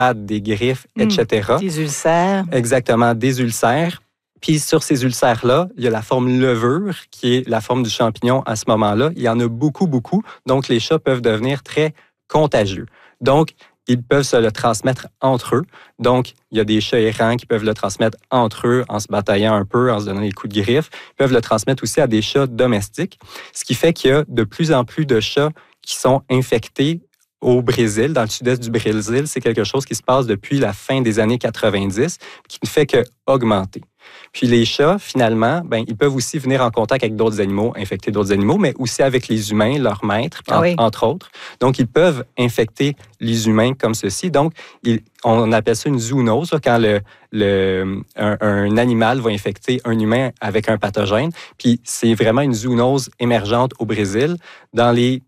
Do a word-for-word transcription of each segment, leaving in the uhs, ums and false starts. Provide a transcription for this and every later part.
des griffes, mmh. et cetera. Des ulcères. Exactement, des ulcères. Puis sur ces ulcères-là, il y a la forme levure, qui est la forme du champignon à ce moment-là. Il y en a beaucoup, beaucoup. Donc, les chats peuvent devenir très contagieux. Donc, ils peuvent se le transmettre entre eux. Donc, il y a des chats errants qui peuvent le transmettre entre eux en se bataillant un peu, en se donnant des coups de griffe. Ils peuvent le transmettre aussi à des chats domestiques, ce qui fait qu'il y a de plus en plus de chats qui sont infectés au Brésil, dans le sud-est du Brésil. C'est quelque chose qui se passe depuis la fin des années quatre-vingt-dix, qui ne fait qu'augmenter. Puis les chats, finalement, ben, ils peuvent aussi venir en contact avec d'autres animaux, infecter d'autres animaux, mais aussi avec les humains, leurs maîtres, ah oui. entre autres. Donc, ils peuvent infecter les humains comme ceci. Donc, ils, on appelle ça une zoonose, là, quand le, le, un, un animal va infecter un humain avec un pathogène. Puis c'est vraiment une zoonose émergente au Brésil. Dans les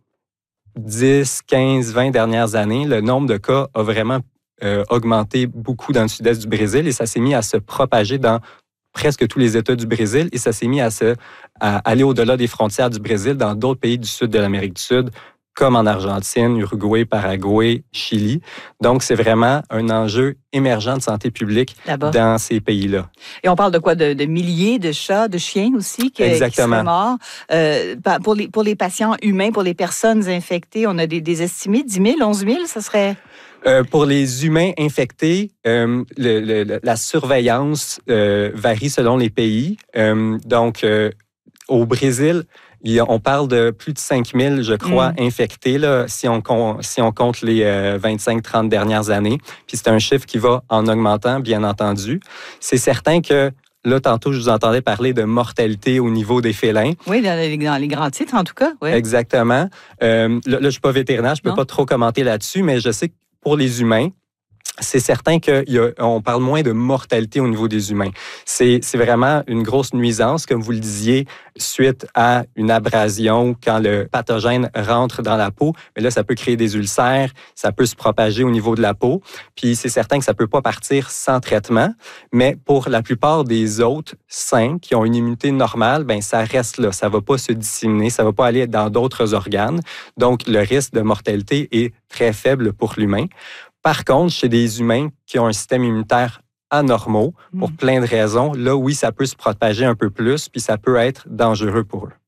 dix, quinze, vingt dernières années, le nombre de cas a vraiment euh, augmenté beaucoup dans le sud-est du Brésil et ça s'est mis à se propager dans presque tous les États du Brésil et ça s'est mis à, se, à aller au-delà des frontières du Brésil dans d'autres pays du sud de l'Amérique du Sud, comme en Argentine, Uruguay, Paraguay, Chili. Donc, c'est vraiment un enjeu émergent de santé publique Là-bas. Dans ces pays-là. Et on parle de quoi? De, de milliers de chats, de chiens aussi qui, qui seraient morts. Euh, pour, les, pour les patients humains, pour les personnes infectées, on a des, des estimés, dix mille, onze mille, ça serait... Euh, pour les humains infectés, euh, le, le, la surveillance euh, varie selon les pays. Euh, donc, euh, au Brésil, il y a, on parle de plus de cinq mille, je crois, mm. infectés, là, si, on, si on compte les euh, vingt-cinq trente dernières années. Puis c'est un chiffre qui va en augmentant, bien entendu. C'est certain que là, tantôt, je vous entendais parler de mortalité au niveau des félins. Oui, dans les, dans les grands titres, en tout cas. Oui. Exactement. Euh, là, là, je ne suis pas vétérinaire, je ne peux non. pas trop commenter là-dessus, mais je sais que pour les humains, c'est certain qu'on parle moins de mortalité au niveau des humains. C'est, c'est vraiment une grosse nuisance, comme vous le disiez, suite à une abrasion quand le pathogène rentre dans la peau. Mais là, ça peut créer des ulcères, ça peut se propager au niveau de la peau. Puis c'est certain que ça ne peut pas partir sans traitement. Mais pour la plupart des autres sains qui ont une immunité normale, ben ça reste là. Ça ne va pas se disséminer, ça ne va pas aller dans d'autres organes. Donc, le risque de mortalité est très faible pour l'humain. Par contre, chez des humains qui ont un système immunitaire anormaux, pour mmh. plein de raisons, là, oui, ça peut se propager un peu plus, puis ça peut être dangereux pour eux.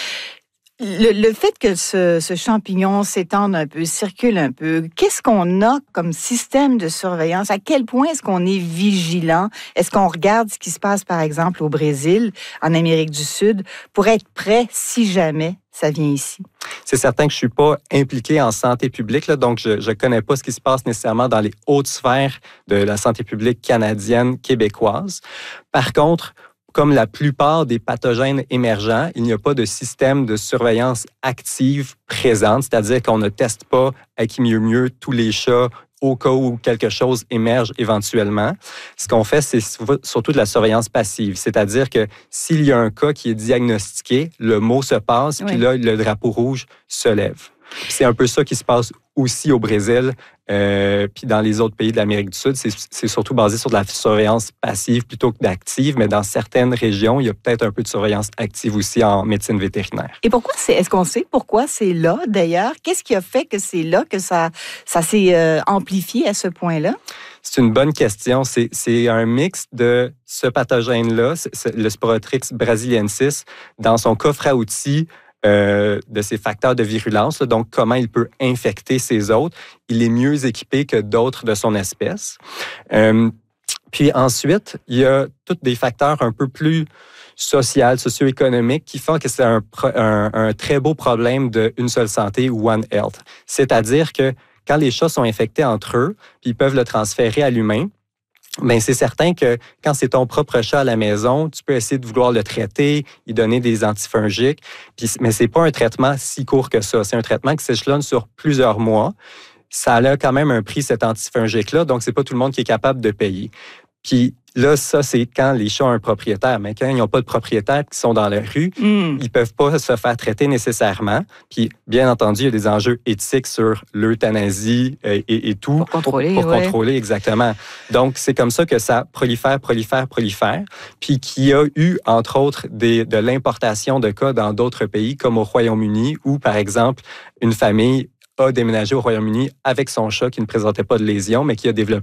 Le, le fait que ce, ce champignon s'étende un peu, circule un peu, qu'est-ce qu'on a comme système de surveillance? À quel point est-ce qu'on est vigilant? Est-ce qu'on regarde ce qui se passe, par exemple, au Brésil, en Amérique du Sud, pour être prêt si jamais ça vient ici? C'est certain que je ne suis pas impliqué en santé publique, là, donc je ne connais pas ce qui se passe nécessairement dans les hautes sphères de la santé publique canadienne, québécoise. Par contre, comme la plupart des pathogènes émergents, il n'y a pas de système de surveillance active présente, c'est-à-dire qu'on ne teste pas à qui mieux mieux tous les chats au cas où quelque chose émerge éventuellement. Ce qu'on fait, c'est surtout de la surveillance passive, c'est-à-dire que s'il y a un cas qui est diagnostiqué, le mot se passe, oui. puis là, le drapeau rouge se lève. C'est un peu ça qui se passe aussi au Brésil, euh, puis dans les autres pays de l'Amérique du Sud. C'est, c'est surtout basé sur de la surveillance passive plutôt que d'active, mais dans certaines régions, il y a peut-être un peu de surveillance active aussi en médecine vétérinaire. Et pourquoi c'est, est-ce qu'on sait pourquoi c'est là, d'ailleurs? Qu'est-ce qui a fait que c'est là, que ça, ça s'est euh, amplifié à ce point-là? C'est une bonne question. C'est, c'est un mix de ce pathogène-là, c'est le Sporotrix brasiliensis, dans son coffre à outils, Euh, de ces facteurs de virulence, là, donc comment il peut infecter ses hôtes. Il est mieux équipé que d'autres de son espèce. Euh, puis ensuite, il y a tous des facteurs un peu plus sociaux, socio-économiques qui font que c'est un, un, un très beau problème de une seule santé, One Health. C'est-à-dire que quand les chats sont infectés entre eux, puis ils peuvent le transférer à l'humain, bien, c'est certain que quand c'est ton propre chat à la maison, tu peux essayer de vouloir le traiter, lui donner des antifungiques, puis, mais c'est pas un traitement si court que ça. C'est un traitement qui s'échelonne sur plusieurs mois. Ça a quand même un prix, cet antifungique-là, donc c'est pas tout le monde qui est capable de payer. Puis là, ça, c'est quand les chats ont un propriétaire. Mais quand ils n'ont pas de propriétaire, qui sont dans la rue, mm. ils ne peuvent pas se faire traiter nécessairement. Puis, bien entendu, il y a des enjeux éthiques sur l'euthanasie et, et, et tout. Pour contrôler, Pour, pour ouais. contrôler, exactement. Donc, c'est comme ça que ça prolifère, prolifère, prolifère. Puis qu'il y a eu, entre autres, des, de l'importation de cas dans d'autres pays, comme au Royaume-Uni, où, par exemple, une famille a déménagé au Royaume-Uni avec son chat qui ne présentait pas de lésion, mais qui a développé